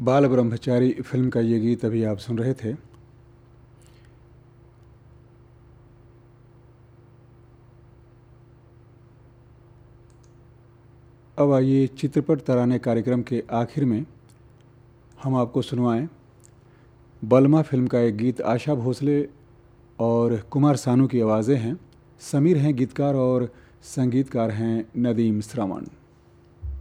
बाल ब्रह्मचारी फिल्म का ये गीत अभी आप सुन रहे थे। अब आइए चित्रपट तराने कार्यक्रम के आखिर में हम आपको सुनवाएं बलमा फिल्म का एक गीत। आशा भोसले और कुमार सानू की आवाज़ें हैं। समीर हैं गीतकार और संगीतकार हैं नदीम श्रवण।